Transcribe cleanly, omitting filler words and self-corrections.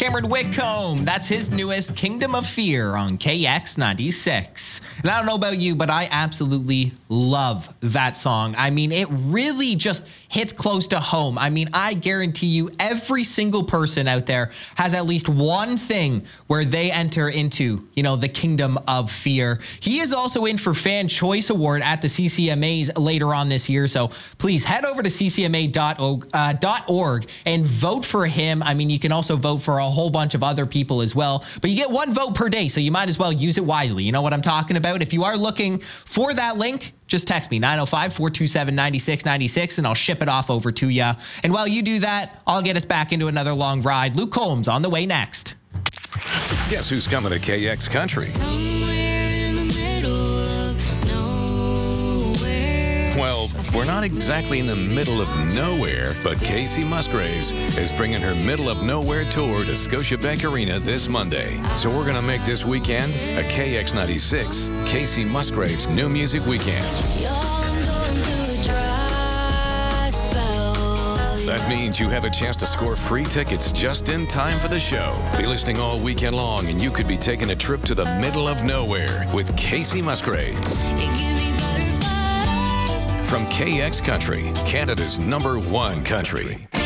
Cameron Whitcomb. That's his newest, Kingdom of Fear, on KX96. And I don't know about you, but I absolutely love that song. I mean, it really just hits close to home. I mean, I guarantee you every single person out there has at least one thing where they enter into, the Kingdom of Fear. He is also in for Fan Choice Award at the CCMAs later on this year. So please head over to ccma.org and vote for him. I mean, you can also vote for a whole bunch of other people as well, but you get one vote per day, so you might as well use it wisely. You know what I'm talking about? If you are looking for that link, just text me 905-427-9696 and I'll ship it off over to you. And while you do that, I'll get us back into another long ride. Luke Combs on the way next. Guess who's coming to KX Country? Well, we're not exactly in the middle of nowhere, but Casey Musgraves is bringing her Middle of Nowhere tour to Scotiabank Arena this Monday. So we're going to make this weekend a KX96 Casey Musgraves New Music Weekend. That means you have a chance to score free tickets just in time for the show. Be listening all weekend long, and you could be taking a trip to the middle of nowhere with Casey Musgraves. From KX Country, Canada's #1 country.